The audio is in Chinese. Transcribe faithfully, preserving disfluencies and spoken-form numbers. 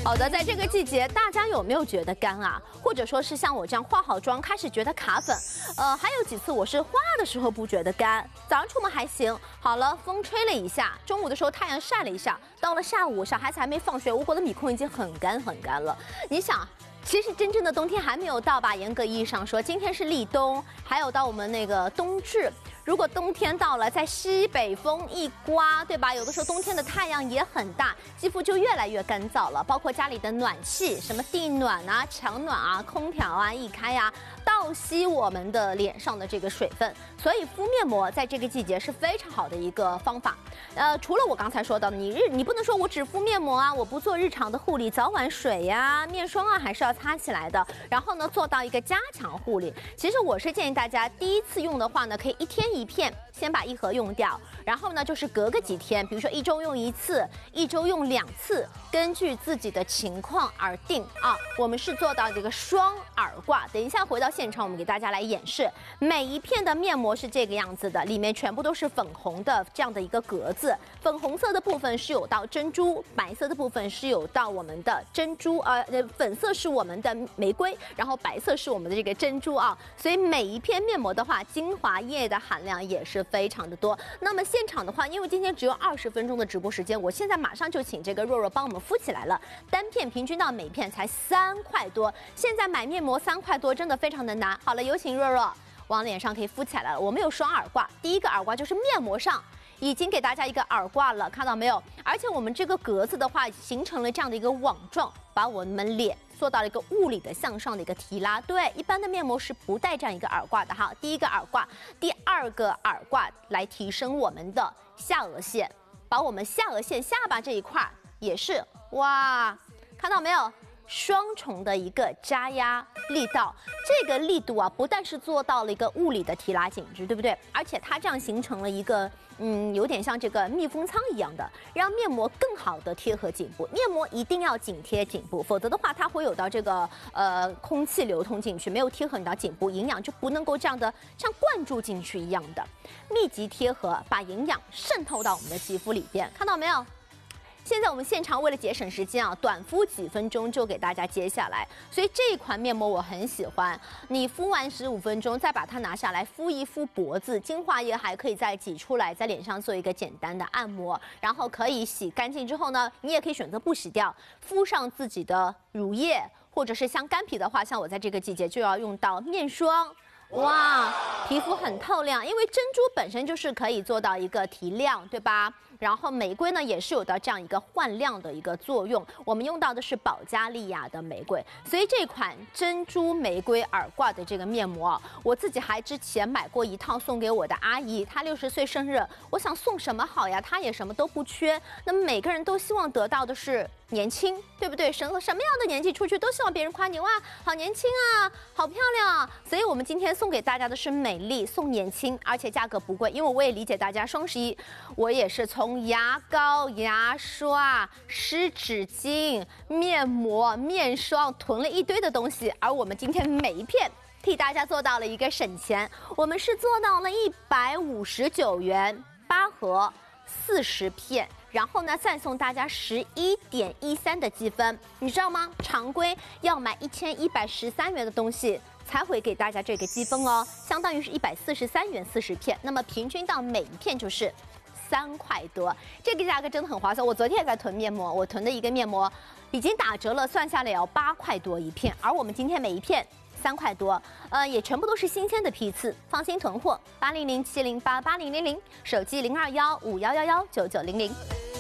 好的，在这个季节，大家有没有觉得干啊？或者说是像我这样化好妆开始觉得卡粉？呃，还有几次我是化的时候不觉得干，早上出门还行。好了，风吹了一下，中午的时候太阳晒了一下，到了下午，小孩子还没放学，我国的米空已经很干很干了。你想？ 其实真正的冬天还没有到吧？严格意义上说，今天是立冬，还有到我们那个冬至。如果冬天到了，在西北风一刮，对吧？有的时候冬天的太阳也很大，肌肤就越来越干燥了。包括家里的暖气，什么地暖啊、强暖啊、空调啊一开呀、啊，倒吸我们的脸上的这个水分。所以敷面膜在这个季节是非常好的一个方法。呃，除了我刚才说到的，你日你不能说我只敷面膜啊，我不做日常的护理，早晚水呀、啊、面霜啊，还是要 擦起来的，然后呢，做到一个加强护理。其实我是建议大家第一次用的话呢，可以一天一片，先把一盒用掉，然后呢，就是隔个几天，比如说一周用一次，一周用两次，根据自己的情况而定啊。我们是做到这个双耳挂。等一下回到现场，我们给大家来演示。每一片的面膜是这个样子的，里面全部都是粉红的这样的一个格子，粉红色的部分是有到珍珠，白色的部分是有到我们的珍珠，呃，粉色是我们 我们的玫瑰，然后白色是我们的这个珍珠啊，所以每一片面膜的话，精华液的含量也是非常的多。那么现场的话，因为今天只有二十分钟的直播时间，我现在马上就请这个若若帮我们敷起来了。单片平均到每片才三块多，现在买面膜三块多真的非常的难。好了，有请若若往脸上可以敷起来了。我们有双耳挂，第一个耳挂就是面膜上 已经给大家一个耳挂了，看到没有？而且我们这个格子的话，形成了这样的一个网状，把我们脸做到了一个物理的向上的一个提拉。对，一般的面膜是不带这样一个耳挂的哈。第一个耳挂，第二个耳挂来提升我们的下颚线，把我们下颚线、下巴这一块也是哇，看到没有？ 双重的一个扎压力道，这个力度啊，不但是做到了一个物理的提拉紧致，对不对？而且它这样形成了一个，嗯，有点像这个密封舱一样的，让面膜更好的贴合颈部。面膜一定要紧贴颈部，否则的话，它会有到这个呃空气流通进去，没有贴合你到颈部，营养就不能够这样的像灌注进去一样的密集贴合，把营养渗透到我们的肌肤里边，看到没有？ 现在我们现场为了节省时间啊，短敷几分钟就给大家揭下来。所以这一款面膜我很喜欢，你敷完十五分钟，再把它拿下来敷一敷脖子，精华液还可以再挤出来，在脸上做一个简单的按摩，然后可以洗干净之后呢，你也可以选择不洗掉，敷上自己的乳液，或者是像干皮的话，像我在这个季节就要用到面霜。 哇，皮肤很透亮，因为珍珠本身就是可以做到一个提亮，对吧？然后玫瑰呢也是有到这样一个焕亮的一个作用。我们用到的是保加利亚的玫瑰，所以这款珍珠玫瑰耳挂的这个面膜，我自己还之前买过一套送给我的阿姨，她六十岁生日，我想送什么好呀？她也什么都不缺，那么每个人都希望得到的是 年轻，对不对？什么什么样的年纪出去都希望别人夸你哇，好年轻啊，好漂亮啊！所以我们今天送给大家的是美丽送年轻，而且价格不贵，因为我也理解大家双十一，我也是从牙膏、牙刷、湿纸巾、面膜、面霜囤了一堆的东西，而我们今天每一片 替大家做到了一个省钱，我们是做到了一百五十九元八盒，四十片。 然后呢，再送大家十一点一三的积分，你知道吗？常规要买一千一百十三元的东西才会给大家这个积分哦，相当于是一百四十三元四十片，那么平均到每一片就是三块多，这个价格真的很划算。我昨天也在囤面膜，我囤的一个面膜已经打折了，算下来也要八块多一片，而我们今天每一片 三块多，呃，也全部都是新鲜的批次，放心囤货。八零零七零八八零零零，手机零二幺五幺幺幺九九零零。